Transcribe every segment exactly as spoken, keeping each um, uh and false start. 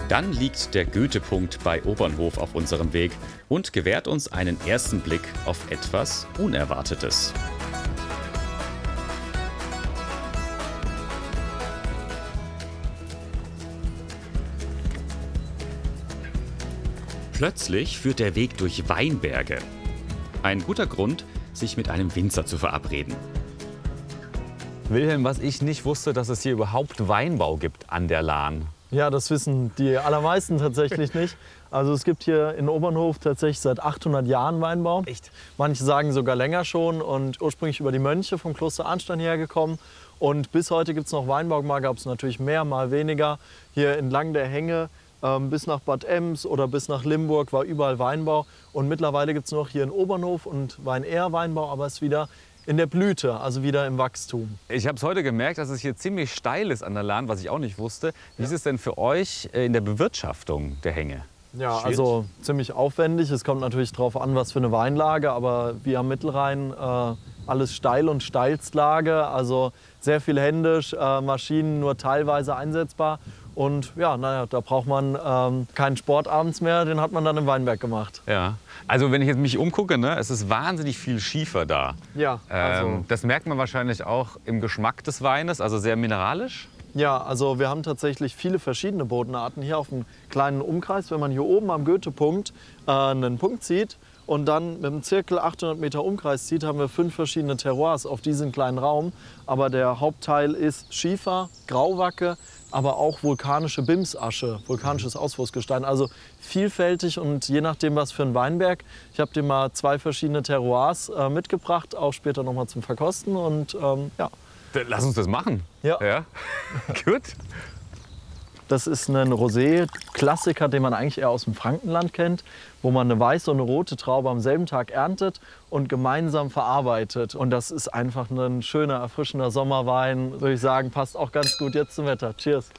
Dann liegt der Goethe-Punkt bei Obernhof auf unserem Weg und gewährt uns einen ersten Blick auf etwas Unerwartetes. Plötzlich führt der Weg durch Weinberge. Ein guter Grund, sich mit einem Winzer zu verabreden. Wilhelm, was ich nicht wusste, dass es hier überhaupt Weinbau gibt an der Lahn. Ja, das wissen die allermeisten tatsächlich nicht. Also es gibt hier in Obernhof tatsächlich seit achthundert Jahren Weinbau. Echt? Manche sagen sogar länger schon und ursprünglich über die Mönche vom Kloster Arnstein hergekommen. Und bis heute gibt es noch Weinbau. Mal gab es natürlich mehr, mal weniger. Hier entlang der Hänge ähm, bis nach Bad Ems oder bis nach Limburg war überall Weinbau. Und mittlerweile gibt es noch hier in Obernhof und Wein-Ehr Weinbau, aber es ist wieder in der Blüte, also wieder im Wachstum. Ich habe es heute gemerkt, dass es hier ziemlich steil ist an der Lahn, was ich auch nicht wusste. Wie ist es denn für euch in der Bewirtschaftung der Hänge? Ja, Schwierig? also ziemlich aufwendig. Es kommt natürlich darauf an, was für eine Weinlage, aber wir am Mittelrhein äh, alles steil und Steilstlage, also sehr viel händisch, äh, Maschinen nur teilweise einsetzbar. Und ja, naja, da braucht man ähm, keinen Sport abends mehr, den hat man dann im Weinberg gemacht. Ja, also wenn ich jetzt mich umgucke, ne, es ist wahnsinnig viel Schiefer da. Ja, also ähm, das merkt man wahrscheinlich auch im Geschmack des Weines, also sehr mineralisch. Ja, also wir haben tatsächlich viele verschiedene Bodenarten hier auf einem kleinen Umkreis. Wenn man hier oben am Goethe-Punkt äh, einen Punkt zieht und dann mit einem Zirkel achthundert Meter Umkreis zieht, haben wir fünf verschiedene Terroirs auf diesem kleinen Raum. Aber der Hauptteil ist Schiefer, Grauwacke, aber auch vulkanische Bimsasche, vulkanisches Auswurfsgestein. Also vielfältig und je nachdem, was für ein Weinberg. Ich habe dir mal zwei verschiedene Terroirs äh, mitgebracht, auch später noch mal zum Verkosten. Und ähm, ja. Lass uns das machen. Ja. Ja. Gut. Das ist ein Rosé-Klassiker, den man eigentlich eher aus dem Frankenland kennt, wo man eine weiße und eine rote Traube am selben Tag erntet und gemeinsam verarbeitet. Und das ist einfach ein schöner, erfrischender Sommerwein, würde ich sagen, passt auch ganz gut jetzt zum Wetter. Cheers!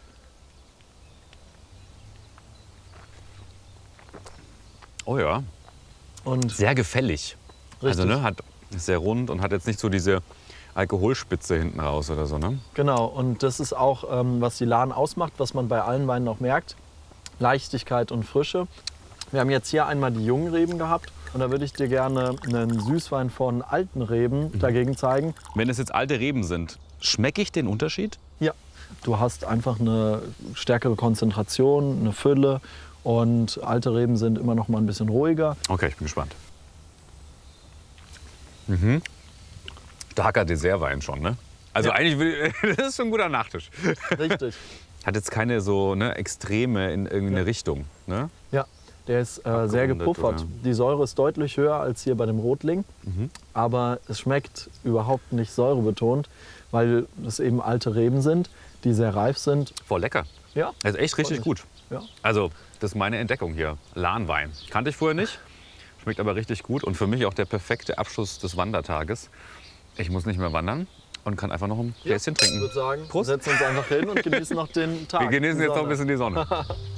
Oh ja, Und sehr gefällig. Also Richtig. ne, hat, ist sehr rund und hat jetzt nicht so diese Alkoholspitze hinten raus oder so, ne? genau, und das ist auch, ähm, was die Lahn ausmacht, was man bei allen Weinen noch merkt. Leichtigkeit und Frische. Wir haben jetzt hier einmal die jungen Reben gehabt und da würde ich dir gerne einen Süßwein von alten Reben Mhm. dagegen zeigen. Wenn es jetzt alte Reben sind, schmecke ich den Unterschied? Ja, du hast einfach eine stärkere Konzentration, eine Fülle und alte Reben sind immer noch mal ein bisschen ruhiger. Okay, ich bin gespannt. Mhm. Starker Dessertwein schon, ne? Also Ja. eigentlich, will ich, das ist schon ein guter Nachtisch. Richtig. Hat jetzt keine so ne, Extreme in irgendeine Ja. Richtung, ne? Ja, der ist äh, sehr Abgerundet, gepuffert. oder? Die Säure ist deutlich höher als hier bei dem Rotling, Mhm. aber es schmeckt überhaupt nicht säurebetont, weil es eben alte Reben sind, die sehr reif sind. Voll lecker. Ja, Das ist echt richtig Freut gut. ja. Also, das ist meine Entdeckung hier. Lahnwein. Kannte ich vorher nicht. Schmeckt aber richtig gut und für mich auch der perfekte Abschluss des Wandertages. Ich muss nicht mehr wandern und kann einfach noch ein Gläschen Ich trinken. würde sagen, Prost. wir setzen uns einfach hin und genießen noch den Tag. Wir genießen die jetzt noch ein Sonne. bisschen die Sonne.